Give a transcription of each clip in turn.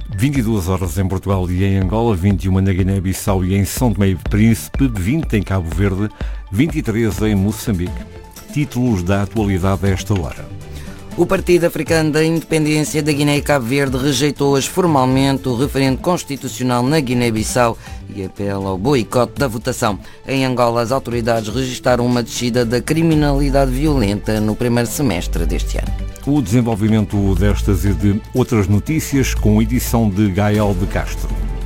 22 horas em Portugal e em Angola, 21 na Guiné-Bissau e em São Tomé e Príncipe, 20 em Cabo Verde, 23 em Moçambique. Títulos da atualidade a esta hora. O Partido Africano da Independência da Guiné e Cabo Verde rejeitou hoje formalmente o referendo constitucional na Guiné-Bissau e apela ao boicote da votação. Em Angola, as autoridades registaram uma descida da criminalidade violenta no primeiro semestre deste ano. O desenvolvimento destas e de outras notícias com edição de Gael de Castro.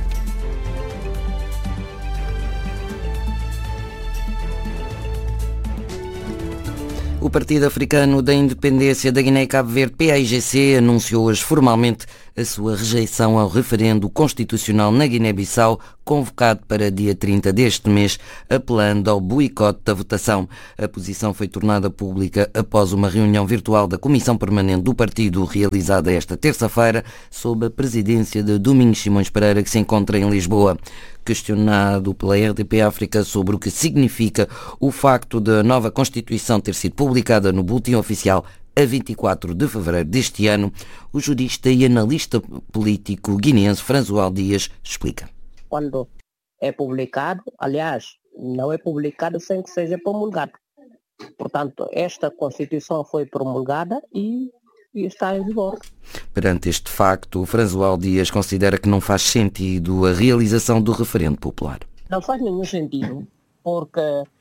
O Partido Africano da Independência da Guiné e Cabo Verde, PAIGC, anunciou hoje formalmente a sua rejeição ao referendo constitucional na Guiné-Bissau, convocado para dia 30 deste mês, apelando ao boicote da votação. A posição foi tornada pública após uma reunião virtual da Comissão Permanente do Partido, realizada esta terça-feira, sob a presidência de Domingos Simões Pereira, que se encontra em Lisboa. Questionado pela RDP África sobre o que significa o facto da nova Constituição ter sido publicada no Boletim Oficial a 24 de fevereiro deste ano, o jurista e analista político guineense François Dias explica. Quando é publicado, aliás, não é publicado sem que seja promulgado. Portanto, esta Constituição foi promulgada e está em vigor. Perante este facto, François Dias considera que não faz sentido a realização do referendo popular. Não faz nenhum sentido, porque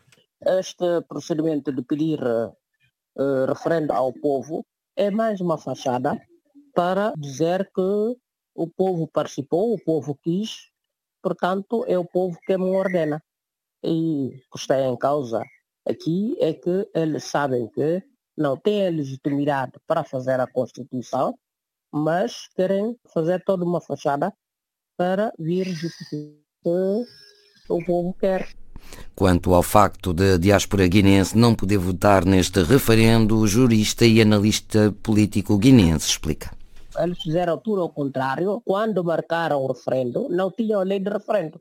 este procedimento de pedir referendo ao povo é mais uma fachada para dizer que o povo participou, o povo quis, portanto é o povo que me ordena. E o que está em causa aqui é que eles sabem que não têm a legitimidade para fazer a Constituição, mas querem fazer toda uma fachada para vir justificar que o povo quer. Quanto ao facto da diáspora guineense não poder votar neste referendo, o jurista e analista político guineense explica. Eles fizeram tudo ao contrário. Quando marcaram o referendo, não tinham lei de referendo.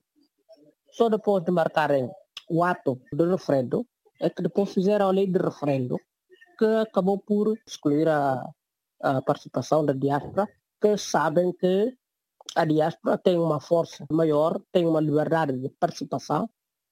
Só depois de marcarem o ato do referendo, é que depois fizeram a lei de referendo, que acabou por excluir a participação da diáspora, que sabem que a diáspora tem uma força maior, tem uma liberdade de participação.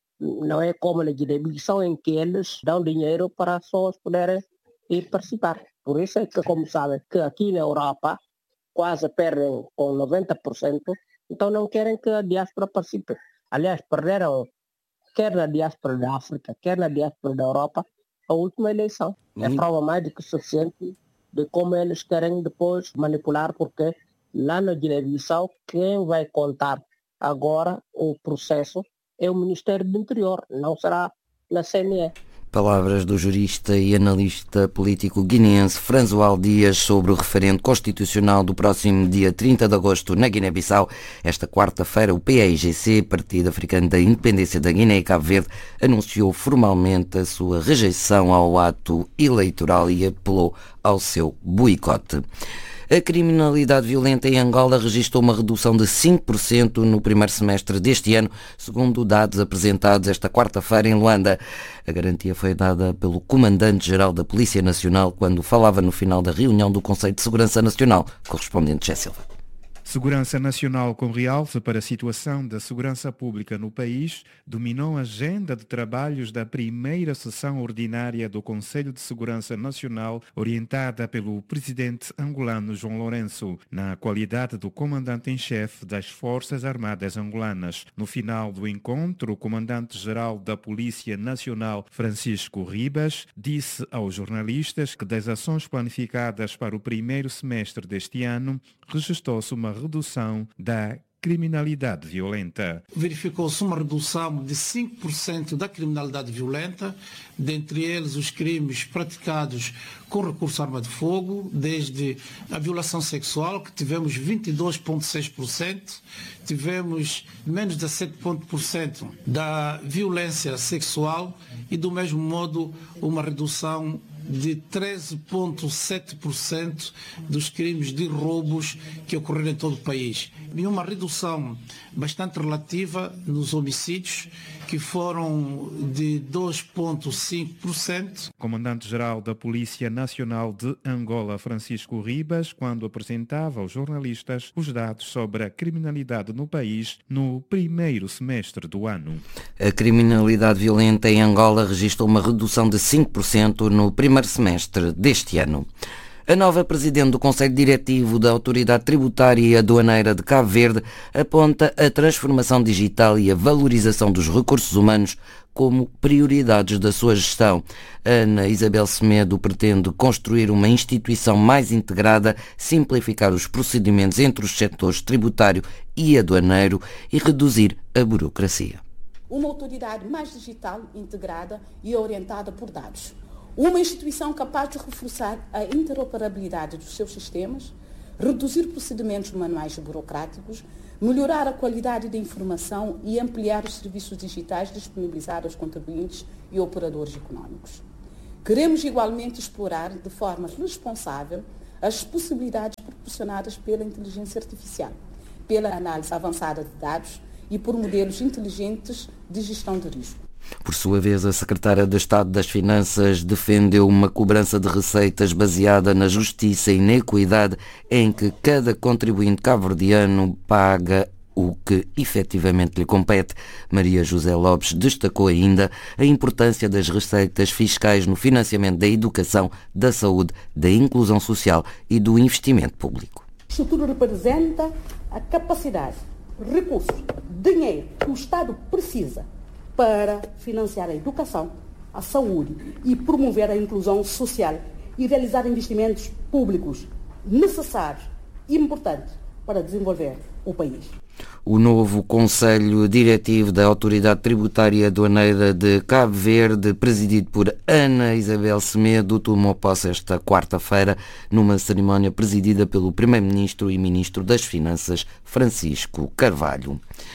Não é como na Guiné-Bissau, em que eles dão dinheiro para as pessoas poderem ir participar. Por isso é que, como sabem, que aqui na Europa quase perdem com 90%, então não querem que a diáspora participe. Aliás, perderam quer na diáspora da África, quer na diáspora da Europa, a última eleição. É prova mais do que suficiente de como eles querem depois manipular, porque lá na Guiné-Bissau, quem vai contar agora o processo é o Ministério do Interior, não será na CNE. Palavras do jurista e analista político guineense François Dias sobre o referendo constitucional do próximo dia 30 de agosto na Guiné-Bissau. Esta quarta-feira, o PAIGC, Partido Africano da Independência da Guiné e Cabo Verde, anunciou formalmente a sua rejeição ao ato eleitoral e apelou ao seu boicote. A criminalidade violenta em Angola registrou uma redução de 5% no primeiro semestre deste ano, segundo dados apresentados esta quarta-feira em Luanda. A garantia foi dada pelo Comandante-Geral da Polícia Nacional quando falava no final da reunião do Conselho de Segurança Nacional, correspondente José Silva. Segurança Nacional com realce para a situação da segurança pública no país dominou a agenda de trabalhos da primeira sessão ordinária do Conselho de Segurança Nacional, orientada pelo presidente angolano João Lourenço, na qualidade do comandante-em-chefe das Forças Armadas angolanas. No final do encontro, o comandante-geral da Polícia Nacional, Francisco Ribas, disse aos jornalistas que das ações planificadas para o primeiro semestre deste ano, registrou-se uma redução da criminalidade violenta. Verificou-se uma redução de 5% da criminalidade violenta, dentre eles os crimes praticados com recurso à arma de fogo, desde a violação sexual, que tivemos 22,6%, tivemos menos de 7% da violência sexual e, do mesmo modo, uma redução de 13,7% dos crimes de roubos que ocorreram em todo o país. E uma redução bastante relativa nos homicídios, que foram de 2,5%. Comandante-Geral da Polícia Nacional de Angola, Francisco Ribas, quando apresentava aos jornalistas os dados sobre a criminalidade no país no primeiro semestre do ano. A criminalidade violenta em Angola registrou uma redução de 5% no primeiro semestre deste ano. A nova presidente do Conselho Diretivo da Autoridade Tributária e Aduaneira de Cabo Verde aponta a transformação digital e a valorização dos recursos humanos como prioridades da sua gestão. Ana Isabel Semedo pretende construir uma instituição mais integrada, simplificar os procedimentos entre os setores tributário e aduaneiro e reduzir a burocracia. Uma autoridade mais digital, integrada e orientada por dados. Uma instituição capaz de reforçar a interoperabilidade dos seus sistemas, reduzir procedimentos manuais e burocráticos, melhorar a qualidade da informação e ampliar os serviços digitais disponibilizados aos contribuintes e operadores econômicos. Queremos igualmente explorar de forma responsável as possibilidades proporcionadas pela inteligência artificial, pela análise avançada de dados e por modelos inteligentes de gestão de risco. Por sua vez, a secretária de Estado das Finanças defendeu uma cobrança de receitas baseada na justiça e na equidade, em que cada contribuinte cabo-verdiano paga o que efetivamente lhe compete. Maria José Lopes destacou ainda a importância das receitas fiscais no financiamento da educação, da saúde, da inclusão social e do investimento público. Isto tudo representa a capacidade, recursos, dinheiro que o Estado precisa para financiar a educação, a saúde e promover a inclusão social e realizar investimentos públicos necessários e importantes para desenvolver o país. O novo Conselho Diretivo da Autoridade Tributária e Aduaneira de Cabo Verde, presidido por Ana Isabel Semedo, tomou posse esta quarta-feira numa cerimónia presidida pelo Primeiro-Ministro e Ministro das Finanças, Francisco Carvalho.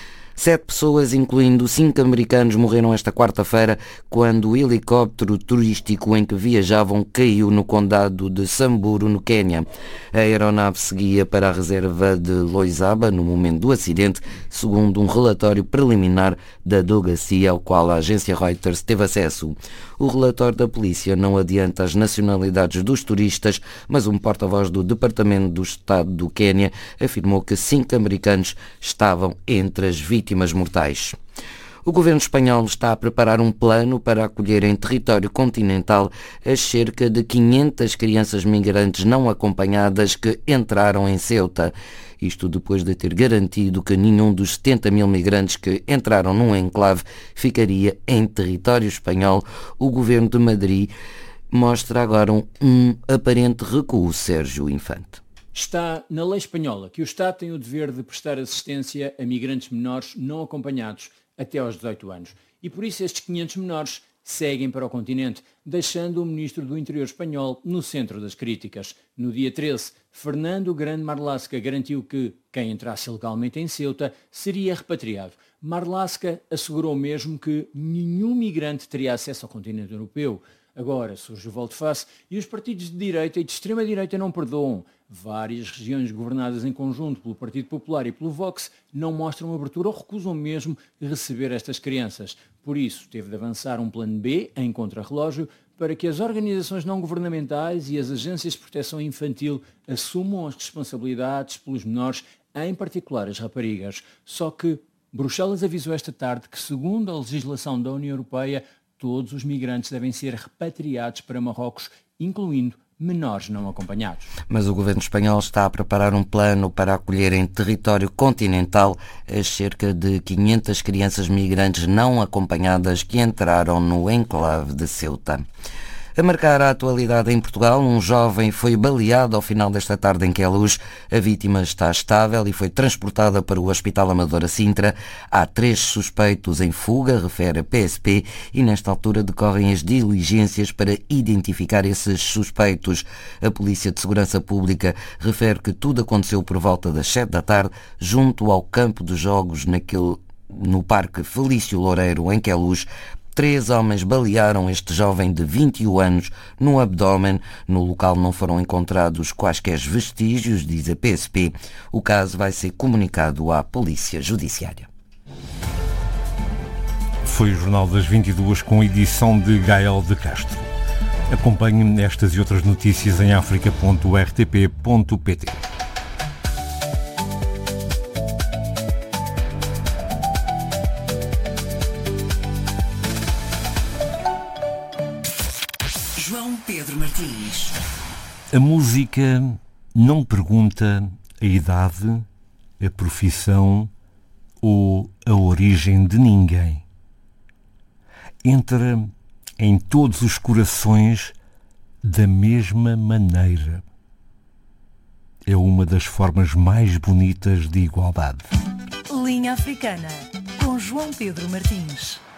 7 pessoas, incluindo 5 americanos, morreram esta quarta-feira quando o helicóptero turístico em que viajavam caiu no condado de Samburu, no Quênia. A aeronave seguia para a reserva de Loizaba no momento do acidente, segundo um relatório preliminar da delegacia ao qual a agência Reuters teve acesso. O relatório da polícia não adianta as nacionalidades dos turistas, mas um porta-voz do Departamento do Estado do Quênia afirmou que 5 americanos estavam entre as vítimas mortais. O governo espanhol está a preparar um plano para acolher em território continental as cerca de 500 crianças migrantes não acompanhadas que entraram em Ceuta. Isto depois de ter garantido que nenhum dos 70 mil migrantes que entraram num enclave ficaria em território espanhol. O governo de Madrid mostra agora um aparente recuo. Sérgio Infante. Está na lei espanhola que o Estado tem o dever de prestar assistência a migrantes menores não acompanhados até aos 18 anos. E por isso estes 500 menores seguem para o continente, deixando o Ministro do Interior espanhol no centro das críticas. No dia 13, Fernando Grande Marlaska garantiu que quem entrasse ilegalmente em Ceuta seria repatriado. Marlaska assegurou mesmo que nenhum migrante teria acesso ao continente europeu. Agora surge o volte-face e os partidos de direita e de extrema-direita não perdoam. Várias regiões governadas em conjunto pelo Partido Popular e pelo Vox não mostram abertura ou recusam mesmo receber estas crianças. Por isso, teve de avançar um plano B em contrarrelógio para que as organizações não governamentais e as agências de proteção infantil assumam as responsabilidades pelos menores, em particular as raparigas. Só que Bruxelas avisou esta tarde que, segundo a legislação da União Europeia, todos os migrantes devem ser repatriados para Marrocos, incluindo menores não acompanhados. Mas o governo espanhol está a preparar um plano para acolher em território continental as cerca de 500 crianças migrantes não acompanhadas que entraram no enclave de Ceuta. A marcar a atualidade em Portugal, um jovem foi baleado ao final desta tarde em Queluz. A vítima está estável e foi transportada para o Hospital Amadora Sintra. Há 3 suspeitos em fuga, refere a PSP, e nesta altura decorrem as diligências para identificar esses suspeitos. A Polícia de Segurança Pública refere que tudo aconteceu por volta das 7 da tarde, junto ao campo de jogos no Parque Felício Loureiro, em Queluz. 3 homens balearam este jovem de 21 anos no abdômen. No local não foram encontrados quaisquer vestígios, diz a PSP. O caso vai ser comunicado à Polícia Judiciária. foi o Jornal das 22 com edição de Gael de Castro. Acompanhe estas e outras notícias em africa.rtp.pt. João Pedro Martins. A música não pergunta a idade, a profissão ou a origem de ninguém. Entra em todos os corações da mesma maneira. É uma das formas mais bonitas de igualdade. Linha Africana, com João Pedro Martins.